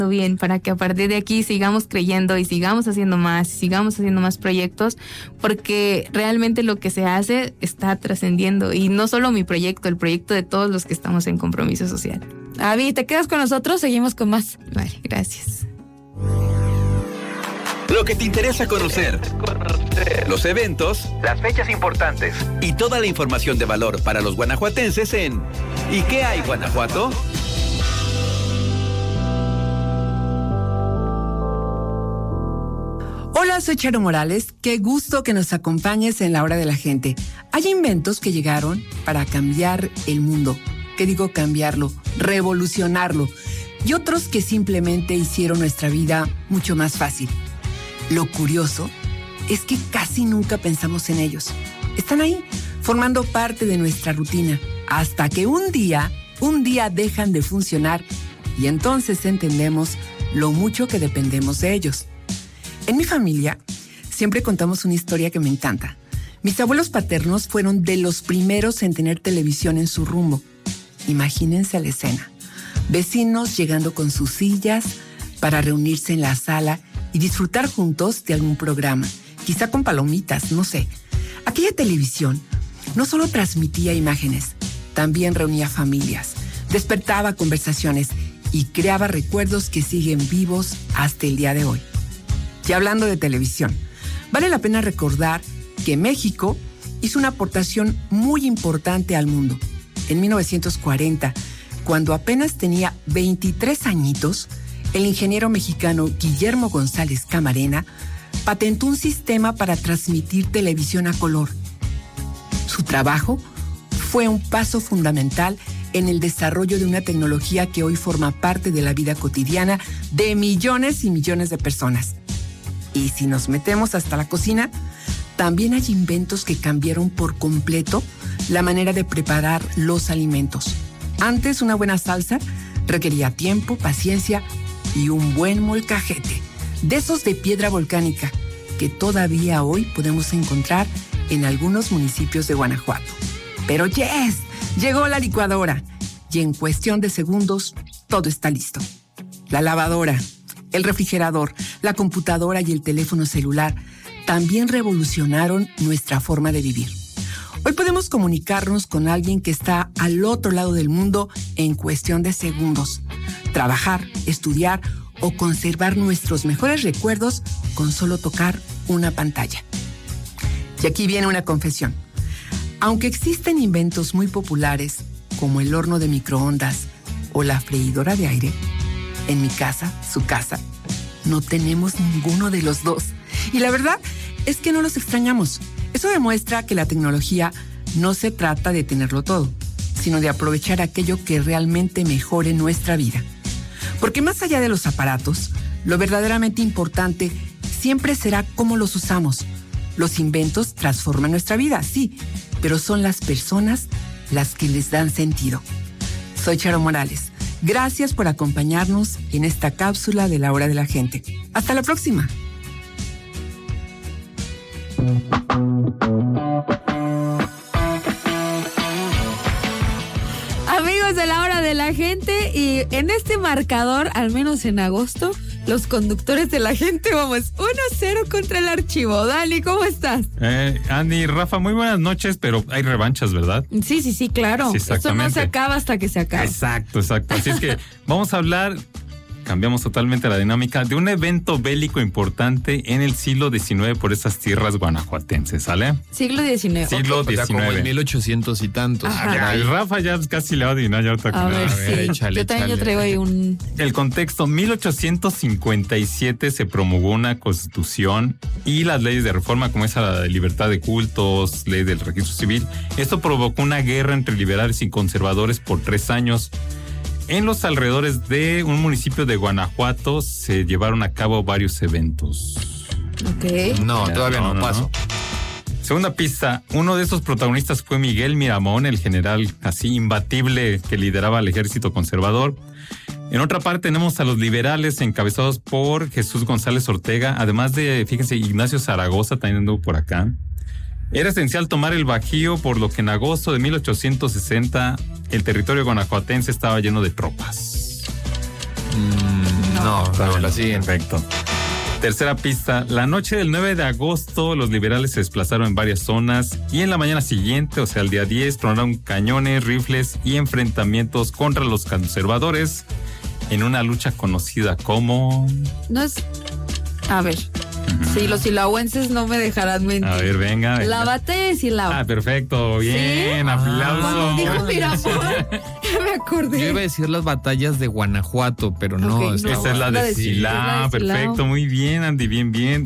bien, para que a partir de aquí sigamos creyendo y sigamos haciendo más proyectos, porque realmente lo que se hace está trascendiendo, y no solo mi proyecto, el proyecto de todos los que estamos en compromiso social. Avi, ¿te quedas con nosotros? Seguimos con más. Vale, gracias. Lo que te interesa conocer, los eventos, las fechas importantes y toda la información de valor para los guanajuatenses en ¿Y qué hay, Guanajuato? Hola, soy Charo Morales. Qué gusto que nos acompañes en La Hora de la Gente. Hay inventos que llegaron para cambiar el mundo. ¿Qué digo cambiarlo? Revolucionarlo. Y otros que simplemente hicieron nuestra vida mucho más fácil. Lo curioso es que casi nunca pensamos en ellos. Están ahí, formando parte de nuestra rutina, hasta que un día dejan de funcionar y entonces entendemos lo mucho que dependemos de ellos. En mi familia siempre contamos una historia que me encanta. Mis abuelos paternos fueron de los primeros en tener televisión en su rumbo. Imagínense la escena. Vecinos llegando con sus sillas para reunirse en la sala y disfrutar juntos de algún programa, quizá con palomitas, no sé. Aquella televisión no solo transmitía imágenes, también reunía familias, despertaba conversaciones y creaba recuerdos que siguen vivos hasta el día de hoy. Y hablando de televisión, vale la pena recordar que México hizo una aportación muy importante al mundo. En 1940, cuando apenas tenía 23 añitos, el ingeniero mexicano Guillermo González Camarena patentó un sistema para transmitir televisión a color. Su trabajo fue un paso fundamental en el desarrollo de una tecnología que hoy forma parte de la vida cotidiana de millones y millones de personas. Y si nos metemos hasta la cocina, también hay inventos que cambiaron por completo la manera de preparar los alimentos. Antes, una buena salsa requería tiempo, paciencia y un buen molcajete, de esos de piedra volcánica, que todavía hoy podemos encontrar en algunos municipios de Guanajuato. Pero ¡yes! Llegó la licuadora y en cuestión de segundos todo está listo. La lavadora, el refrigerador, la computadora y el teléfono celular también revolucionaron nuestra forma de vivir. Hoy podemos comunicarnos con alguien que está al otro lado del mundo en cuestión de segundos. Trabajar, estudiar o conservar nuestros mejores recuerdos con solo tocar una pantalla. Y aquí viene una confesión. Aunque existen inventos muy populares como el horno de microondas o la freidora de aire, en mi casa, su casa, no tenemos ninguno de los dos. Y la verdad es que no los extrañamos. Eso demuestra que la tecnología no se trata de tenerlo todo, sino de aprovechar aquello que realmente mejore nuestra vida. Porque más allá de los aparatos, lo verdaderamente importante siempre será cómo los usamos. Los inventos transforman nuestra vida, sí, pero son las personas las que les dan sentido. Soy Charo Morales. Gracias por acompañarnos en esta cápsula de La Hora de la Gente. Hasta la próxima. Amigos de La Hora de la Gente, y en este marcador, al menos en agosto, los conductores de La Gente vamos 1-0 contra el Archivo. Dani, ¿cómo estás? Andy, Rafa, muy buenas noches, pero hay revanchas, ¿verdad? Sí, claro. Sí, esto no se acaba hasta que se acabe. Exacto. Así es que vamos a hablar, cambiamos totalmente la dinámica, de un evento bélico importante en el siglo XIX por esas tierras guanajuatenses, ¿sale? Siglo XIX. Siglo XIX. Como en 1800 y tantos. El Rafa ya casi le va a adivinar. A ver, sí. Yo también traigo ahí un... El contexto: 1857 se promulgó una constitución y las leyes de reforma, como esa de libertad de cultos, ley del registro civil. Esto provocó una guerra entre liberales y conservadores por 3 años. En los alrededores de un municipio de Guanajuato se llevaron a cabo varios eventos. Ok. No, todavía no paso. Segunda pista, uno de esos protagonistas fue Miguel Miramón, el general así imbatible que lideraba el ejército conservador. En otra parte tenemos a los liberales encabezados por Jesús González Ortega, además de, fíjense, Ignacio Zaragoza también anduvo por acá. Era esencial tomar el Bajío, por lo que en agosto de 1860 el territorio guanajuatense estaba lleno de tropas. No, la siguen. Perfecto. Tercera pista. La noche del 9 de agosto, los liberales se desplazaron en varias zonas y en la mañana siguiente, o sea, el día 10, tronaron cañones, rifles y enfrentamientos contra los conservadores en una lucha conocida como... No es... A ver. Sí, los silahuenses no me dejarán mentir. A ver, venga. La batalla de Silao. Ah, perfecto. Bien, ¿Sí? aplauso. Cuando dijo Miramón, ya me acordé. Yo iba a decir las batallas de Guanajuato, pero no. Ok, está- no. Esa es la de Silao. Silao. Perfecto, muy bien, Andy, bien.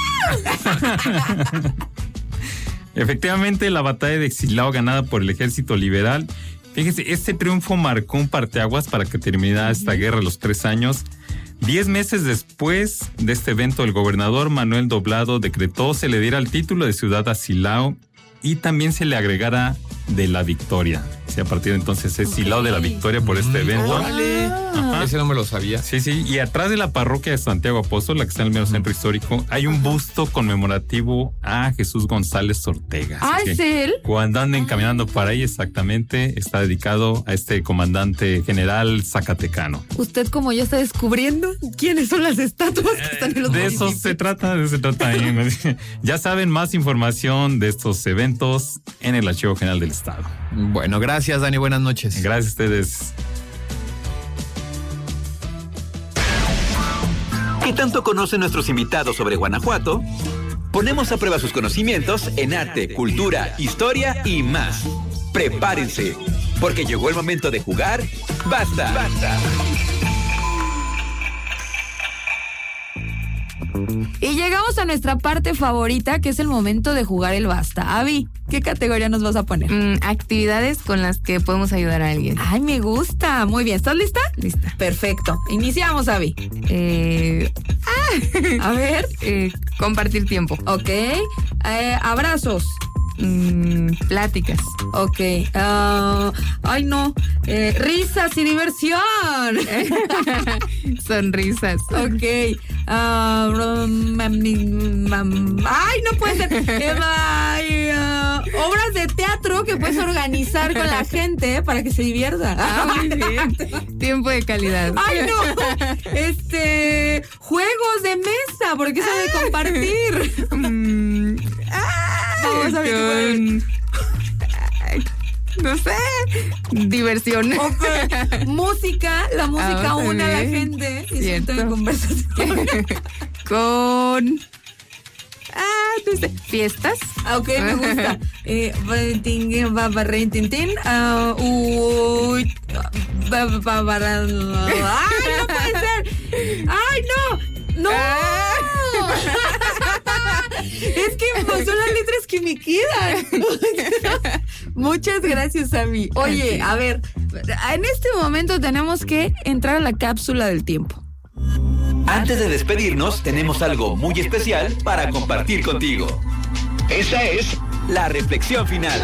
Efectivamente, la batalla de Silao ganada por el ejército liberal. Fíjense, este triunfo marcó un parteaguas para que terminara esta guerra a los 3 años. 10 meses después de este evento, el gobernador Manuel Doblado decretó se le diera el título de ciudad a Silao y también se le agregara de la Victoria. Sí, a partir de entonces es Silao de la Victoria por este evento. ¡Órale! Ajá. Ese no me lo sabía. Sí, y atrás de la parroquia de Santiago Apóstol, la que está en el mero centro histórico, hay un busto conmemorativo a Jesús González Ortega. Ah, Así ¿es que él? cuando anden caminando para ahí, exactamente, está dedicado a este comandante general zacatecano. Usted, como ya está descubriendo quiénes son las estatuas que están en los De eso municipios. se trata ahí. Ya saben más información de estos eventos en el Archivo General del Estado. Bueno, gracias, Dani. Buenas noches. Gracias a ustedes. ¿Qué tanto conocen nuestros invitados sobre Guanajuato? Ponemos a prueba sus conocimientos en arte, cultura, historia y más. Prepárense, porque llegó el momento de jugar. ¡Basta! Y llegamos a nuestra parte favorita, que es el momento de jugar el basta. Avi, ¿qué categoría nos vas a poner? Actividades con las que podemos ayudar a alguien. Ay, me gusta. Muy bien, ¿estás lista? Lista. Perfecto. Iniciamos, Avi. A ver. Compartir tiempo. Ok. Abrazos. Pláticas. Ok. Ay, no. Risas y diversión. Sonrisas. Ok. Ay, no puede ser. Obras de teatro que puedes organizar con la gente para que se divierta. Muy bien. Tiempo de calidad. Ay, no. Juegos de mesa, porque eso de compartir. Vamos a ver qué puede. No sé. Diversión. Ok. Música, la música Vamos a une a la ver. gente y Cierto. siento en conversación. Con. No sé. Fiestas. Ok, me gusta. Ay, no puede ser. Ay, no. No. Es que son las letras que me quedan. Muchas gracias, Ami. Oye, a ver, en este momento tenemos que entrar a la cápsula del tiempo. Antes de despedirnos, tenemos algo muy especial para compartir contigo. Esa es la reflexión final.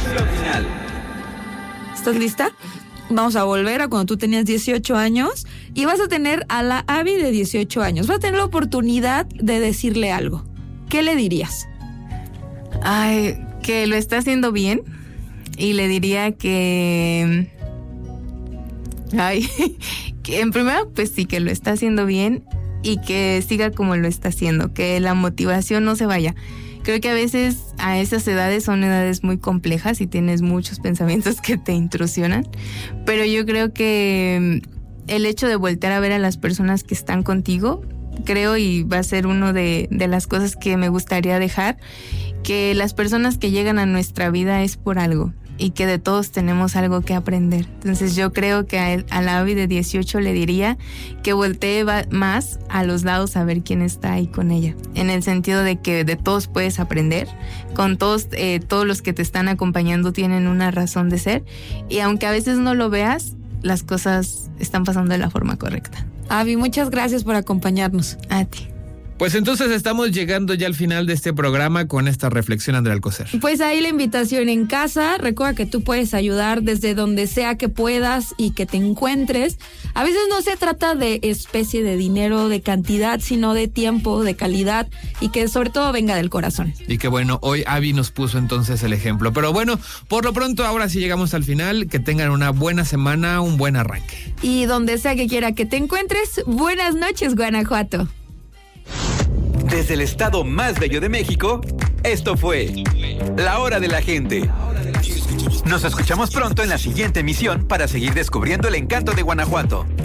¿Estás lista? Vamos a volver a cuando tú tenías 18 años y vas a tener a la Abby de 18 años. Vas a tener la oportunidad de decirle algo. ¿Qué le dirías? Ay, que lo está haciendo bien. Y le diría que... Ay, que en primero, pues sí, que lo está haciendo bien y que siga como lo está haciendo, que la motivación no se vaya. Creo que a veces a esas edades son edades muy complejas y tienes muchos pensamientos que te intrusionan, pero yo creo que el hecho de voltear a ver a las personas que están contigo, creo, y va a ser uno de las cosas que me gustaría dejar, que las personas que llegan a nuestra vida es por algo y que de todos tenemos algo que aprender. Entonces yo creo que a la Abby de 18 le diría que voltee más a los lados a ver quién está ahí con ella, en el sentido de que de todos puedes aprender, con todos los que te están acompañando tienen una razón de ser, y aunque a veces no lo veas, las cosas están pasando de la forma correcta. Abby, muchas gracias por acompañarnos. A ti. Pues entonces estamos llegando ya al final de este programa con esta reflexión, Andrea Alcocer. Pues ahí la invitación en casa. Recuerda que tú puedes ayudar desde donde sea que puedas y que te encuentres. A veces no se trata de especie de dinero, de cantidad, sino de tiempo, de calidad y que sobre todo venga del corazón. Y que bueno, hoy Abby nos puso entonces el ejemplo. Pero bueno, por lo pronto ahora sí llegamos al final. Que tengan una buena semana, un buen arranque. Y donde sea que quiera que te encuentres, buenas noches, Guanajuato. Desde el estado más bello de México, esto fue La Hora de la Gente. Nos escuchamos pronto en la siguiente emisión para seguir descubriendo el encanto de Guanajuato.